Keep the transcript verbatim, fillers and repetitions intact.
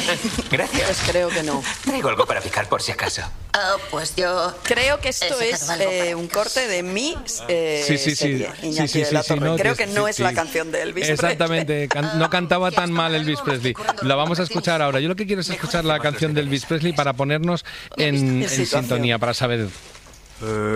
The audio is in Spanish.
Gracias. Pues creo que no. Traigo algo para picar por si acaso. Oh, pues yo... Creo que esto He es sacado algo eh, para un mi casa. corte de mi eh, Sí, sí, sí. serie, Sí, Iñaki sí, de sí, la sí, Torre. no, Creo que- que no sí, es la sí. canción de Elvis Presley. Exactamente, can- no cantaba tan mal Elvis Presley. La vamos a escuchar ahora. Yo lo que quiero es escuchar la canción de Elvis Presley para ponernos en, en situación. sintonía, para saber...